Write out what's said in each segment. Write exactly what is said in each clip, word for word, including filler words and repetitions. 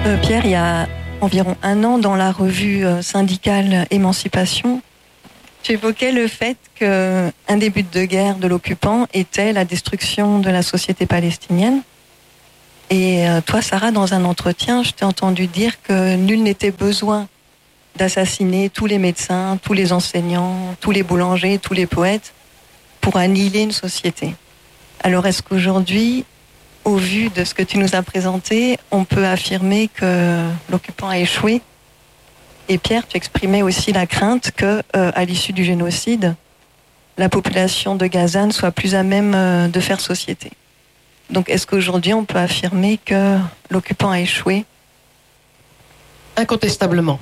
Euh, Pierre, il y a environ un an, dans la revue euh, syndicale Émancipation, tu évoquais le fait qu'un des buts de guerre de l'occupant était la destruction de la société palestinienne. Et euh, toi, Sarah, dans un entretien, je t'ai entendu dire que nul n'était besoin d'assassiner tous les médecins, tous les enseignants, tous les boulangers, tous les poètes pour annihiler une société. Alors, est-ce qu'aujourd'hui, au vu de ce que tu nous as présenté, on peut affirmer que l'occupant a échoué? Et Pierre, tu exprimais aussi la crainte que, euh, à l'issue du génocide, la population de Gaza ne soit plus à même euh, de faire société. Donc, est-ce qu'aujourd'hui, on peut affirmer que l'occupant a échoué? Incontestablement.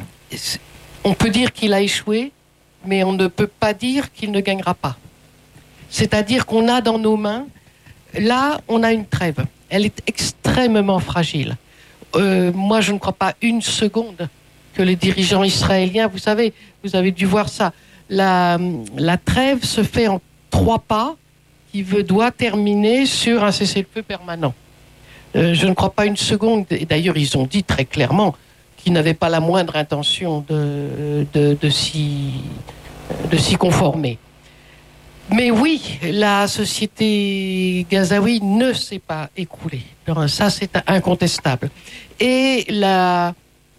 On peut dire qu'il a échoué, mais on ne peut pas dire qu'il ne gagnera pas. C'est-à-dire qu'on a dans nos mains, là, on a une trêve. Elle est extrêmement fragile. Euh, moi, je ne crois pas une seconde que les dirigeants israéliens, vous savez, vous avez dû voir ça, la, la trêve se fait en trois pas qui veut, doit terminer sur un cessez-le-feu permanent. Euh, je ne crois pas une seconde, et d'ailleurs ils ont dit très clairement qu'ils n'avaient pas la moindre intention de, de, de, s'y, de s'y conformer. Mais oui, la société gazaoui ne s'est pas écroulée. Ça, c'est incontestable. Et la,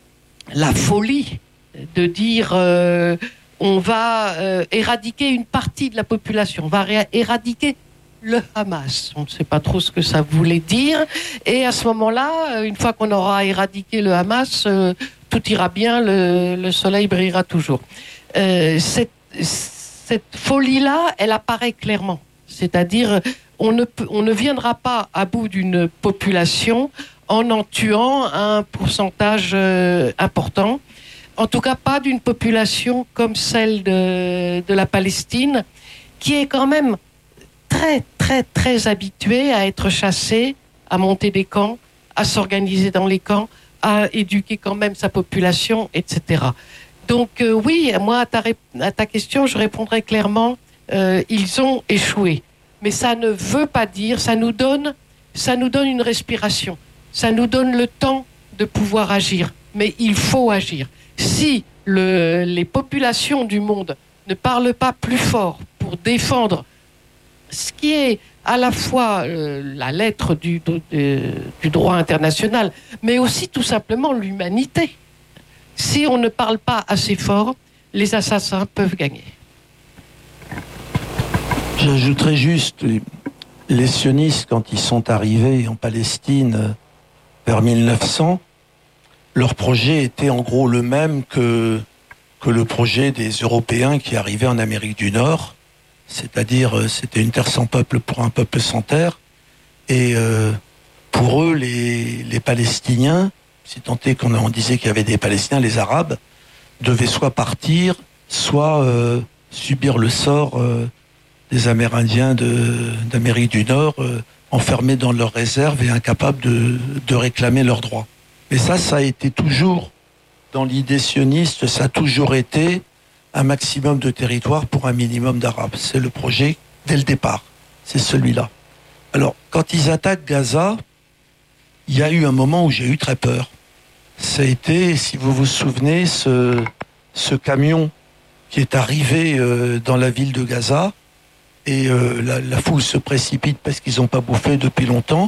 la folie de dire euh, on va euh, éradiquer une partie de la population, on va ré- éradiquer le Hamas. On ne sait pas trop ce que ça voulait dire. Et à ce moment-là, une fois qu'on aura éradiqué le Hamas, euh, tout ira bien, le, le soleil brillera toujours. Euh, cette, cette folie-là, elle apparaît clairement. C'est-à-dire, on ne, peut, on ne viendra pas à bout d'une population en en tuant un pourcentage euh, important. En tout cas, pas d'une population comme celle de, de la Palestine, qui est quand même très, très, très habituée à être chassée, à monter des camps, à s'organiser dans les camps, à éduquer quand même sa population, et cetera. Donc euh, oui, moi, à ta, à ta question, je répondrai clairement, euh, ils ont échoué. Mais ça ne veut pas dire, ça nous donne, ça nous donne une respiration. Ça nous donne le temps de pouvoir agir. Mais il faut agir. Si le, les populations du monde ne parlent pas plus fort pour défendre ce qui est à la fois euh, la lettre du, du, du droit international, mais aussi tout simplement l'humanité. Si on ne parle pas assez fort, les assassins peuvent gagner. J'ajouterais juste, les sionistes, quand ils sont arrivés en Palestine vers mille neuf cents, leur projet était en gros le même que, que le projet des Européens qui arrivaient en Amérique du Nord. C'est-à-dire, c'était une terre sans peuple pour un peuple sans terre. Et euh, pour eux, les, les Palestiniens, si tant est qu'on on disait qu'il y avait des Palestiniens, les Arabes, devaient soit partir, soit euh, subir le sort euh, des Amérindiens de, d'Amérique du Nord, euh, enfermés dans leurs réserves et incapables de, de réclamer leurs droits. Mais ça, ça a été toujours, dans l'idée sioniste, ça a toujours été un maximum de territoire pour un minimum d'Arabes. C'est le projet dès le départ. C'est celui-là. Alors, quand ils attaquent Gaza, il y a eu un moment où j'ai eu très peur. Ça a été, si vous vous souvenez, ce, ce camion qui est arrivé euh, dans la ville de Gaza, et euh, la, la foule se précipite parce qu'ils n'ont pas bouffé depuis longtemps,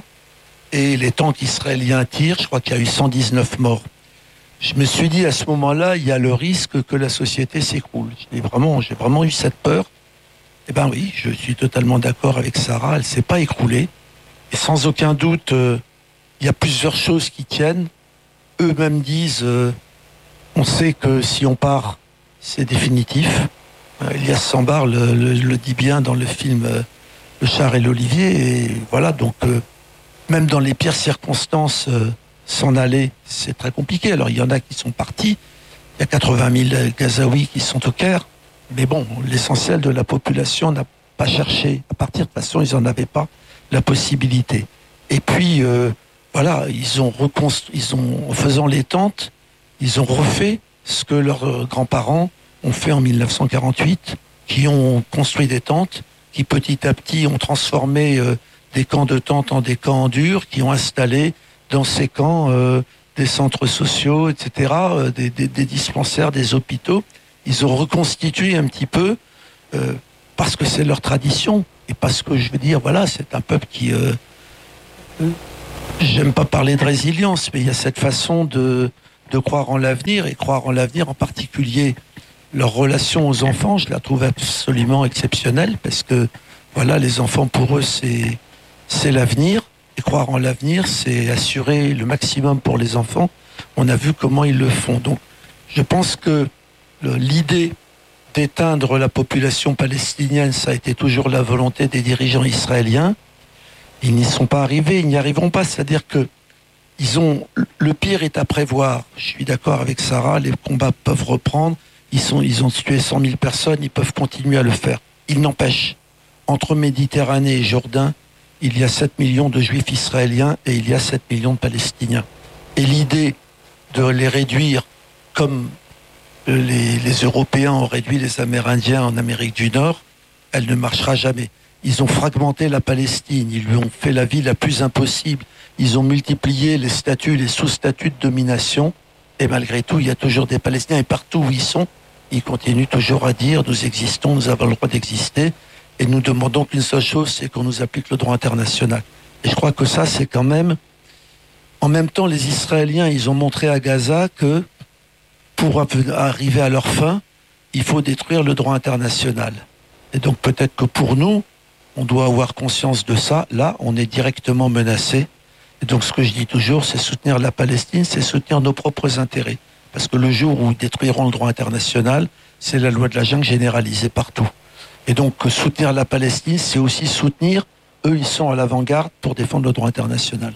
et les tanks israéliens tirent, je crois qu'il y a eu cent dix-neuf morts. Je me suis dit, à ce moment-là, il y a le risque que la société s'écroule. J'ai vraiment, j'ai vraiment eu cette peur. Eh bien oui, je suis totalement d'accord avec Sarah, elle ne s'est pas écroulée. Et sans aucun doute, euh, il y a plusieurs choses qui tiennent. Eux-mêmes disent, euh, on sait que si on part, c'est définitif. Euh, Elias Sambar le, le, le dit bien dans le film euh, Le Char et l'Olivier. Et voilà, donc, euh, même dans les pires circonstances, euh, s'en aller, c'est très compliqué. Alors, il y en a qui sont partis. Il y a quatre-vingt mille Gazaouis qui sont au Caire. Mais bon, l'essentiel de la population n'a pas cherché. À partir de toute façon, ils n'en avaient pas la possibilité. Et puis, euh, voilà, ils ont reconstruit, ils ont, en faisant les tentes, ils ont refait ce que leurs grands-parents ont fait en mille neuf cent quarante-huit, qui ont construit des tentes, qui petit à petit ont transformé euh, des camps de tentes en des camps en dur, qui ont installé dans ces camps euh, des centres sociaux, et cetera, euh, des, des, des dispensaires, des hôpitaux. Ils ont reconstitué un petit peu euh, parce que c'est leur tradition et parce que, je veux dire, voilà, c'est un peuple qui... Euh, euh, j'aime pas parler de résilience, mais il y a cette façon de, de croire en l'avenir, et croire en l'avenir en particulier. Leur relation aux enfants, je la trouve absolument exceptionnelle parce que, voilà, les enfants, pour eux, c'est, c'est l'avenir. Et croire en l'avenir, c'est assurer le maximum pour les enfants. On a vu comment ils le font. Donc, je pense que le, l'idée d'éteindre la population palestinienne, ça a été toujours la volonté des dirigeants israéliens. Ils n'y sont pas arrivés, ils n'y arriveront pas. C'est-à-dire que ils ont, le pire est à prévoir. Je suis d'accord avec Sarah, les combats peuvent reprendre. Ils, sont, ils ont tué cent mille personnes, ils peuvent continuer à le faire. Il n'empêche, entre Méditerranée et Jourdain, il y a sept millions de juifs israéliens et il y a sept millions de Palestiniens. Et l'idée de les réduire comme les, les Européens ont réduit les Amérindiens en Amérique du Nord, elle ne marchera jamais. Ils ont fragmenté la Palestine, ils lui ont fait la vie la plus impossible. Ils ont multiplié les statuts, les sous-statuts de domination. Et malgré tout, il y a toujours des Palestiniens. Et partout où ils sont, ils continuent toujours à dire « nous existons, nous avons le droit d'exister ». Et nous demandons qu'une seule chose, c'est qu'on nous applique le droit international. Et je crois que ça, c'est quand même... En même temps, les Israéliens, ils ont montré à Gaza que pour arriver à leur fin, il faut détruire le droit international. Et donc peut-être que pour nous, on doit avoir conscience de ça. Là, on est directement menacé. Et donc ce que je dis toujours, c'est soutenir la Palestine, c'est soutenir nos propres intérêts. Parce que le jour où ils détruiront le droit international, c'est la loi de la jungle généralisée partout. Et donc soutenir la Palestine, c'est aussi soutenir, eux ils sont à l'avant-garde pour défendre le droit international.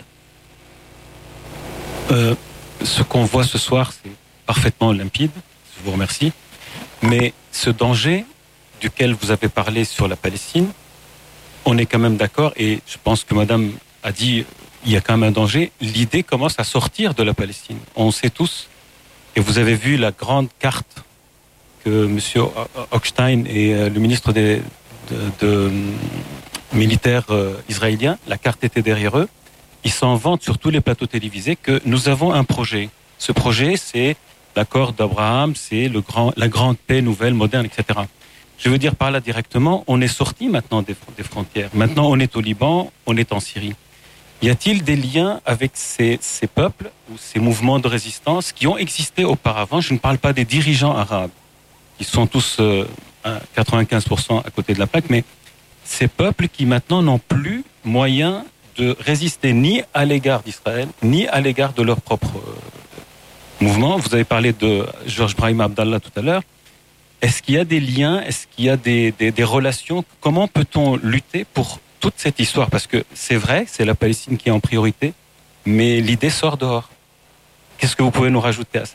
Euh, ce qu'on voit ce soir, c'est parfaitement limpide, je vous remercie. Mais ce danger duquel vous avez parlé sur la Palestine, on est quand même d'accord, et je pense que madame a dit il y a quand même un danger. L'idée commence à sortir de la Palestine. On sait tous, et vous avez vu la grande carte que M. Hochstein et le ministre des de, de, militaires israéliens, la carte était derrière eux. Ils s'en vantent sur tous les plateaux télévisés que nous avons un projet. Ce projet, c'est l'accord d'Abraham, c'est le grand, la grande paix nouvelle, moderne, et cetera. Je veux dire par là directement, on est sorti maintenant des, des frontières. Maintenant, on est au Liban, on est en Syrie. Y a-t-il des liens avec ces, ces peuples ou ces mouvements de résistance qui ont existé auparavant? Je ne parle pas des dirigeants arabes, qui sont tous euh, à quatre-vingt-quinze pour cent à côté de la plaque, mais ces peuples qui maintenant n'ont plus moyen de résister ni à l'égard d'Israël, ni à l'égard de leur propre euh, mouvement. Vous avez parlé de Georges Brahim Abdallah tout à l'heure. Est-ce qu'il y a des liens? Est-ce qu'il y a des, des, des relations? Comment peut-on lutter pour toute cette histoire? Parce que c'est vrai, c'est la Palestine qui est en priorité, mais l'idée sort dehors. Qu'est-ce que vous pouvez nous rajouter à ça?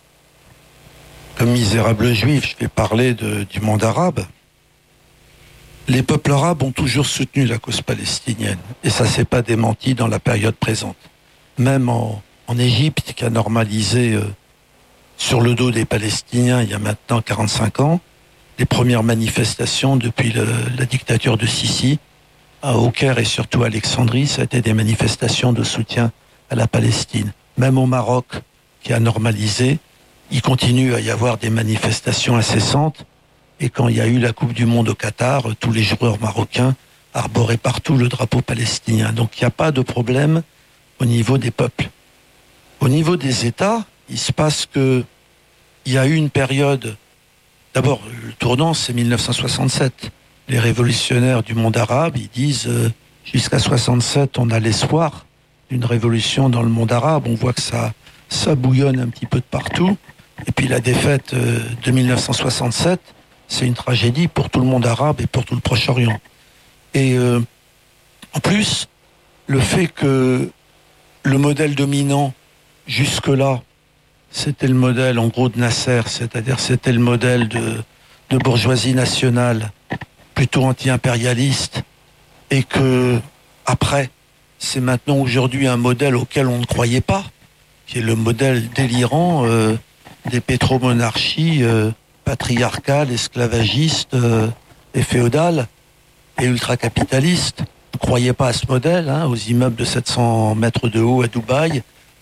Comme misérable juif, je vais parler de, du monde arabe. Les peuples arabes ont toujours soutenu la cause palestinienne. Et ça ne s'est pas démenti dans la période présente. Même en, en Égypte, qui a normalisé euh, sur le dos des Palestiniens il y a maintenant quarante-cinq ans, les premières manifestations depuis le, la dictature de Sissi, à Au Caire et surtout à Alexandrie, ça a été des manifestations de soutien à la Palestine. Même au Maroc, qui a normalisé, il continue à y avoir des manifestations incessantes. Et quand il y a eu la Coupe du Monde au Qatar, tous les joueurs marocains arboraient partout le drapeau palestinien. Donc il n'y a pas de problème au niveau des peuples. Au niveau des États, il se passe que il y a eu une période. D'abord, le tournant, c'est mille neuf cent soixante-sept. Les révolutionnaires du monde arabe, ils disent euh, jusqu'à soixante-sept, on a l'espoir d'une révolution dans le monde arabe. On voit que ça, ça bouillonne un petit peu de partout. Et puis la défaite euh, de mille neuf cent soixante-sept, c'est une tragédie pour tout le monde arabe et pour tout le Proche-Orient. Et euh, en plus, le fait que le modèle dominant jusque-là, c'était le modèle en gros de Nasser, c'est-à-dire c'était le modèle de, de bourgeoisie nationale, plutôt anti-impérialiste, et que après, c'est maintenant aujourd'hui un modèle auquel on ne croyait pas, qui est le modèle délirant euh, des pétromonarchies euh, patriarcales, esclavagistes euh, et féodales et ultracapitalistes. Vous ne croyez pas à ce modèle, hein, aux immeubles de sept cents mètres de haut à Dubaï,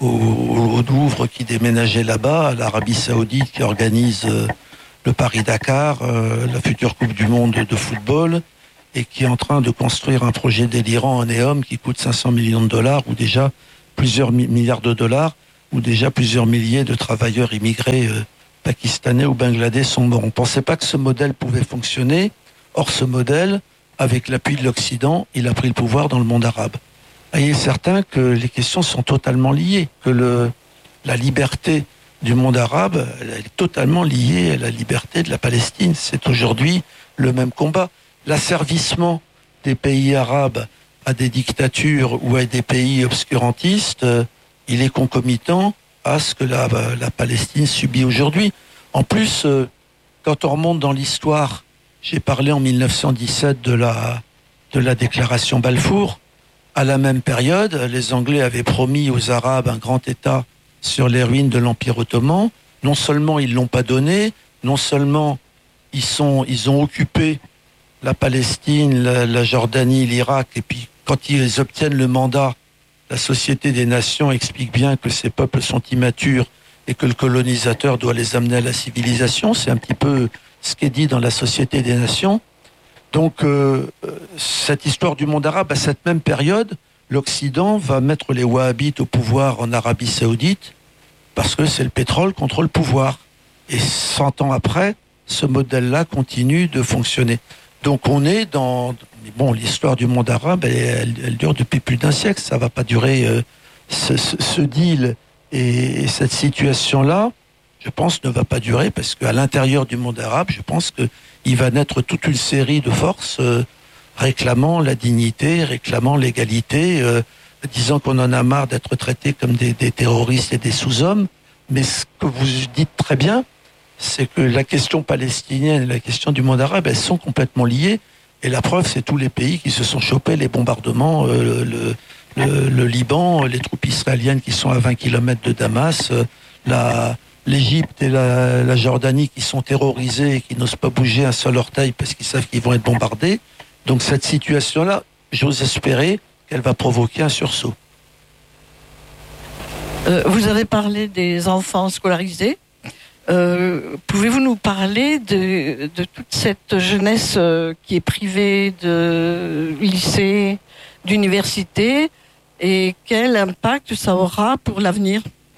au, au Louvre qui déménageait là-bas, à l'Arabie Saoudite qui organise euh, le Paris-Dakar, euh, la future Coupe du Monde de football, et qui est en train de construire un projet délirant en NEOM qui coûte cinq cents millions de dollars, ou déjà plusieurs mi- milliards de dollars, où déjà plusieurs milliers de travailleurs immigrés euh, pakistanais ou bangladais sont morts. On ne pensait pas que ce modèle pouvait fonctionner. Or, ce modèle, avec l'appui de l'Occident, il a pris le pouvoir dans le monde arabe. Et il est certain que les questions sont totalement liées, que le, la liberté du monde arabe elle est totalement liée à la liberté de la Palestine. C'est aujourd'hui le même combat. L'asservissement des pays arabes à des dictatures ou à des pays obscurantistes, euh, il est concomitant à ce que la, la Palestine subit aujourd'hui. En plus, euh, quand on remonte dans l'histoire, j'ai parlé en mille neuf cent dix-sept de la, de la déclaration Balfour. À la même période, les Anglais avaient promis aux Arabes un grand État sur les ruines de l'Empire ottoman. Non seulement ils ne l'ont pas donné, non seulement ils, sont, ils ont occupé la Palestine, la, la Jordanie, l'Irak, et puis quand ils obtiennent le mandat, la Société des Nations explique bien que ces peuples sont immatures et que le colonisateur doit les amener à la civilisation. C'est un petit peu ce qui est dit dans la Société des Nations. Donc, euh, cette histoire du monde arabe, à cette même période, l'Occident va mettre les Wahhabites au pouvoir en Arabie Saoudite parce que c'est le pétrole contre le pouvoir. Et cent ans après, ce modèle-là continue de fonctionner. Donc, on est dans... Bon, l'histoire du monde arabe, elle, elle, elle dure depuis plus d'un siècle. Ça ne va pas durer... Euh, ce, ce, ce deal et, et cette situation-là, je pense, ne va pas durer parce qu'à l'intérieur du monde arabe, je pense qu'il va naître toute une série de forces euh, réclamant la dignité, réclamant l'égalité, euh, disant qu'on en a marre d'être traités comme des, des terroristes et des sous-hommes. Mais ce que vous dites très bien, c'est que la question palestinienne et la question du monde arabe, elles sont complètement liées. Et la preuve, c'est tous les pays qui se sont chopés les bombardements, euh, le, le, le Liban, les troupes israéliennes qui sont à vingt kilomètres de Damas, euh, la... l'Égypte et la, la Jordanie qui sont terrorisés et qui n'osent pas bouger un seul orteil parce qu'ils savent qu'ils vont être bombardés. Donc cette situation-là, j'ose espérer qu'elle va provoquer un sursaut. Euh, vous avez parlé des enfants scolarisés. Euh, pouvez-vous nous parler de, de toute cette jeunesse euh, qui est privée de lycée, d'université, et quel impact ça aura pour l'avenir ?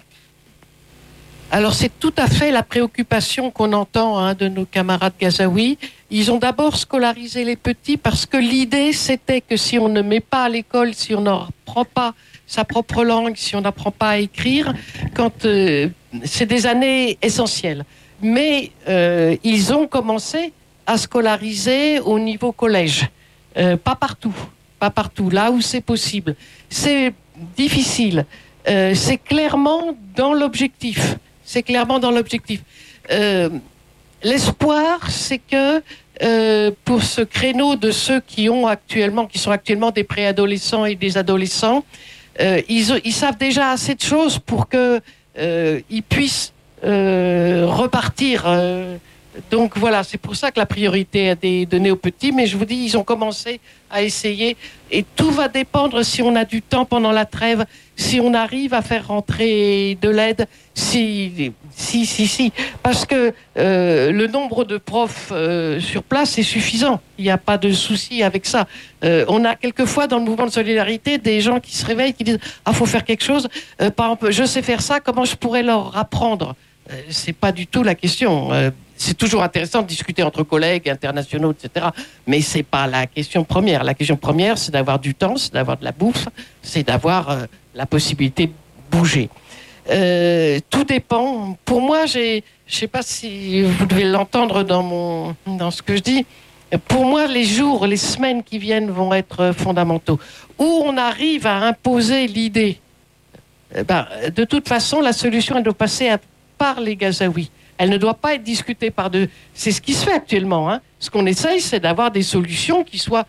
Alors c'est tout à fait la préoccupation qu'on entend hein, de nos camarades gazaouis. Ils ont d'abord scolarisé les petits parce que l'idée c'était que si on ne met pas à l'école, si on n'apprend pas sa propre langue, si on n'apprend pas à écrire, quand euh, c'est des années essentielles. Mais euh, ils ont commencé à scolariser au niveau collège, euh, pas partout, pas partout, là où c'est possible. C'est difficile, euh, c'est clairement dans l'objectif. C'est clairement dans l'objectif. Euh, l'espoir, c'est que euh, pour ce créneau de ceux qui ont actuellement, qui sont actuellement des préadolescents et des adolescents, euh, ils, ils savent déjà assez de choses pour que euh, ils puissent euh, repartir. Euh, donc voilà, c'est pour ça que la priorité a été donnée aux petits. Mais je vous dis, ils ont commencé à essayer, et tout va dépendre si on a du temps pendant la trêve, si on arrive à faire rentrer de l'aide. Si, si, si, si. Parce que euh, le nombre de profs euh, sur place est suffisant. Il n'y a pas de souci avec ça. Euh, on a quelquefois dans le mouvement de solidarité des gens qui se réveillent, qui disent « Ah, faut faire quelque chose. Euh, par exemple, je sais faire ça, comment je pourrais leur apprendre ?» euh, C'est pas du tout la question. Euh, c'est toujours intéressant de discuter entre collègues internationaux, et cetera. Mais c'est pas la question première. La question première, c'est d'avoir du temps, c'est d'avoir de la bouffe, c'est d'avoir euh, la possibilité de bouger. Euh, tout dépend. Pour moi, j'ai, je sais pas si vous devez l'entendre dans mon, dans ce que je dis. Pour moi, les jours, les semaines qui viennent vont être fondamentaux. Où on arrive à imposer l'idée. Ben, de toute façon, la solution, elle doit passer à, par les Gazaouis. Elle ne doit pas être discutée par deux. C'est ce qui se fait actuellement. Hein. Ce qu'on essaye, c'est d'avoir des solutions qui soient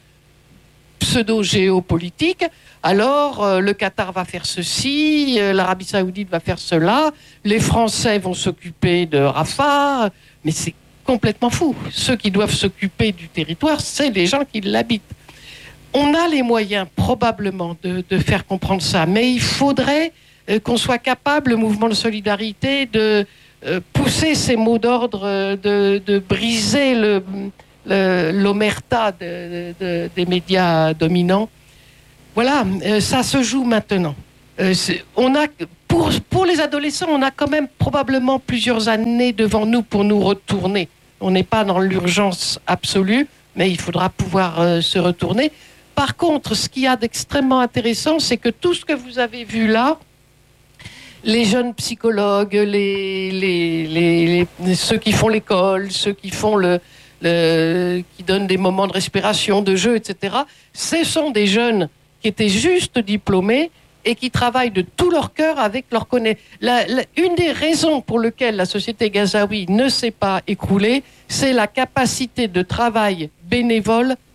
pseudo-géopolitiques. Alors, euh, le Qatar va faire ceci, euh, l'Arabie Saoudite va faire cela, les Français vont s'occuper de Rafah, mais c'est complètement fou. Ceux qui doivent s'occuper du territoire, c'est les gens qui l'habitent. On a les moyens, probablement, de, de faire comprendre ça, mais il faudrait euh, qu'on soit capable, le mouvement de solidarité, de euh, pousser ces mots d'ordre, euh, de, de briser le, le, l'omerta de, de, des médias dominants. Voilà, euh, ça se joue maintenant. Euh, on a, pour, pour les adolescents, on a quand même probablement plusieurs années devant nous pour nous retourner. On n'est pas dans l'urgence absolue, mais il faudra pouvoir euh, se retourner. Par contre, ce qu'il y a d'extrêmement intéressant, c'est que tout ce que vous avez vu là, les jeunes psychologues, les, les, les, les, ceux qui font l'école, ceux qui font le, le, qui donnent des moments de respiration, de jeu, et cetera, ce sont des jeunes qui étaient juste diplômés et qui travaillent de tout leur cœur avec leur connaissance. La, la, une des raisons pour lesquelles la société gazaoui ne s'est pas écroulée, c'est la capacité de travail bénévole